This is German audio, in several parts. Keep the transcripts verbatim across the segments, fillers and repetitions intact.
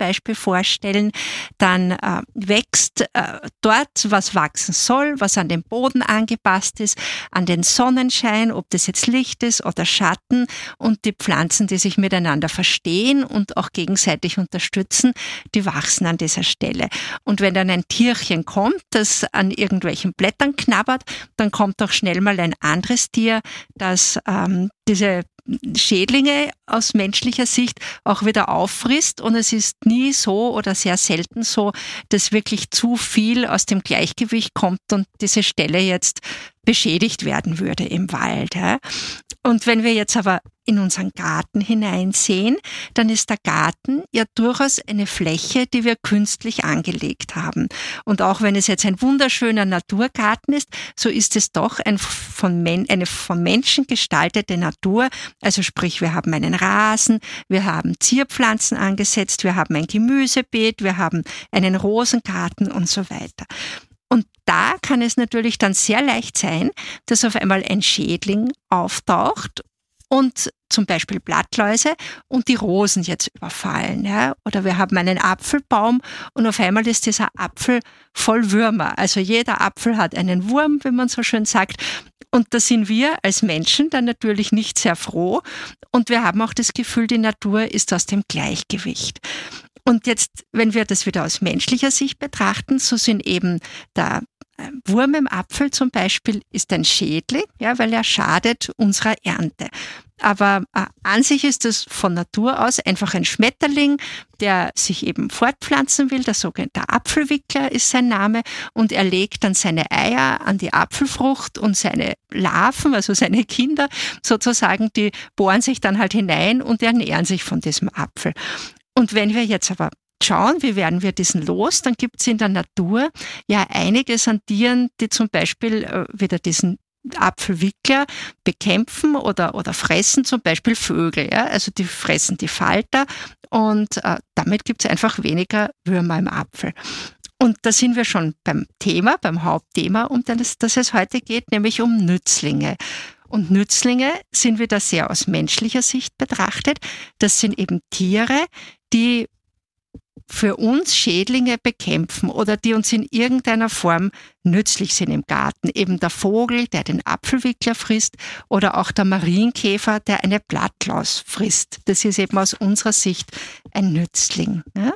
Beispiel vorstellen, dann äh, wächst äh, dort, was wachsen soll, was an den Boden angepasst ist, an den Sonnenschein, ob das jetzt Licht ist oder Schatten, und die Pflanzen, die sich miteinander verstehen und auch gegenseitig unterstützen, die wachsen an dieser Stelle. Und wenn dann ein Tierchen kommt, das an irgendwelchen Blättern knabbert, dann kommt auch schnell mal ein anderes Tier, das ähm, diese Schädlinge aus menschlicher Sicht auch wieder auffrisst, und es ist nie so oder sehr selten so, dass wirklich zu viel aus dem Gleichgewicht kommt und diese Stelle jetzt beschädigt werden würde im Wald. Und wenn wir jetzt aber in unseren Garten hineinsehen, dann ist der Garten ja durchaus eine Fläche, die wir künstlich angelegt haben. Und auch wenn es jetzt ein wunderschöner Naturgarten ist, so ist es doch ein von Men- eine vom Menschen gestaltete Natur. Also sprich, wir haben einen Rasen, wir haben Zierpflanzen angesetzt, wir haben ein Gemüsebeet, wir haben einen Rosengarten und so weiter. Und da kann es natürlich dann sehr leicht sein, dass auf einmal ein Schädling auftaucht und zum Beispiel Blattläuse und die Rosen jetzt überfallen. Ja? Oder wir haben einen Apfelbaum und auf einmal ist dieser Apfel voll Würmer. Also jeder Apfel hat einen Wurm, wie man so schön sagt. Und da sind wir als Menschen dann natürlich nicht sehr froh. Und wir haben auch das Gefühl, die Natur ist aus dem Gleichgewicht. Und jetzt, wenn wir das wieder aus menschlicher Sicht betrachten, so sind eben der Wurm im Apfel zum Beispiel ist ein Schädling, ja, weil er schadet unserer Ernte. Aber äh, an sich ist es von Natur aus einfach ein Schmetterling, der sich eben fortpflanzen will. Der sogenannte Apfelwickler ist sein Name, und er legt dann seine Eier an die Apfelfrucht, und seine Larven, also seine Kinder sozusagen, die bohren sich dann halt hinein und ernähren sich von diesem Apfel. Und wenn wir jetzt aber schauen, wie werden wir diesen los, dann gibt es in der Natur ja einiges an Tieren, die zum Beispiel äh, wieder diesen Apfelwickler bekämpfen oder, oder fressen, zum Beispiel Vögel. Ja? Also die fressen die Falter, und äh, damit gibt es einfach weniger Würmer im Apfel. Und da sind wir schon beim Thema, beim Hauptthema, um das, das es heute geht, nämlich um Nützlinge. Und Nützlinge sind wieder sehr aus menschlicher Sicht betrachtet. Das sind eben Tiere, die für uns Schädlinge bekämpfen oder die uns in irgendeiner Form nützlich sind im Garten. Eben der Vogel, der den Apfelwickler frisst, oder auch der Marienkäfer, der eine Blattlaus frisst. Das ist eben aus unserer Sicht ein Nützling. Ja?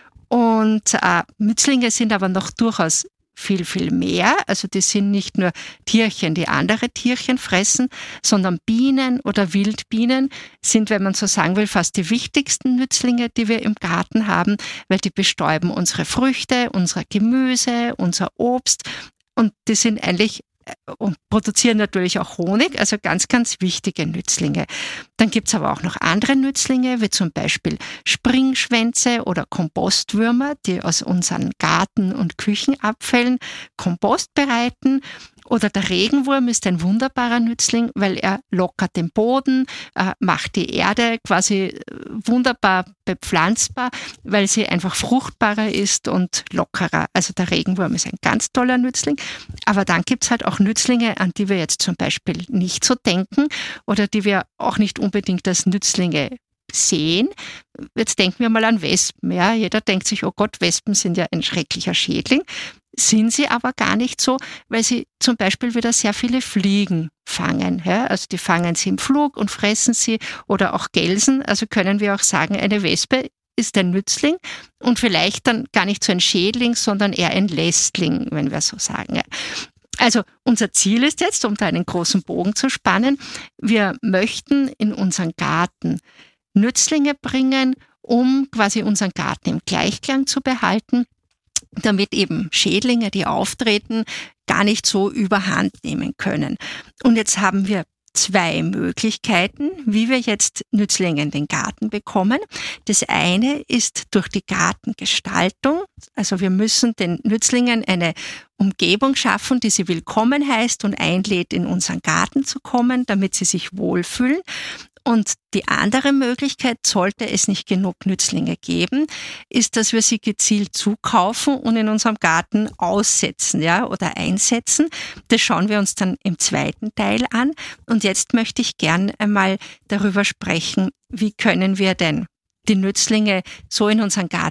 Und äh, Nützlinge sind aber noch durchaus viel, viel mehr. Also die sind nicht nur Tierchen, die andere Tierchen fressen, sondern Bienen oder Wildbienen sind, wenn man so sagen will, fast die wichtigsten Nützlinge, die wir im Garten haben, weil die bestäuben unsere Früchte, unser Gemüse, unser Obst, und die sind eigentlich und produzieren natürlich auch Honig, also ganz, ganz wichtige Nützlinge. Dann gibt's aber auch noch andere Nützlinge, wie zum Beispiel Springschwänze oder Kompostwürmer, die aus unseren Garten- und Küchenabfällen Kompost bereiten. Oder der Regenwurm ist ein wunderbarer Nützling, weil er lockert den Boden, äh, macht die Erde quasi wunderbar bepflanzbar, weil sie einfach fruchtbarer ist und lockerer. Also der Regenwurm ist ein ganz toller Nützling. Aber dann gibt's halt auch Nützlinge, an die wir jetzt zum Beispiel nicht so denken oder die wir auch nicht unbedingt als Nützlinge sehen. Jetzt denken wir mal an Wespen. Ja, jeder denkt sich, oh Gott, Wespen sind ja ein schrecklicher Schädling. Sind sie aber gar nicht so, weil sie zum Beispiel wieder sehr viele Fliegen fangen. Ja? Also die fangen sie im Flug und fressen sie, oder auch Gelsen. Also können wir auch sagen, eine Wespe ist ein Nützling und vielleicht dann gar nicht so ein Schädling, sondern eher ein Lästling, wenn wir so sagen. Ja. Also unser Ziel ist jetzt, um da einen großen Bogen zu spannen, wir möchten in unseren Garten Nützlinge bringen, um quasi unseren Garten im Gleichklang zu behalten, damit eben Schädlinge, die auftreten, gar nicht so überhand nehmen können. Und jetzt haben wir zwei Möglichkeiten, wie wir jetzt Nützlinge in den Garten bekommen. Das eine ist durch die Gartengestaltung. Also wir müssen den Nützlingen eine Umgebung schaffen, die sie willkommen heißt und einlädt, in unseren Garten zu kommen, damit sie sich wohlfühlen. Und die andere Möglichkeit, sollte es nicht genug Nützlinge geben, ist, dass wir sie gezielt zukaufen und in unserem Garten aussetzen, ja, oder einsetzen. Das schauen wir uns dann im zweiten Teil an. Und jetzt möchte ich gern einmal darüber sprechen, wie können wir denn die Nützlinge so in unseren Garten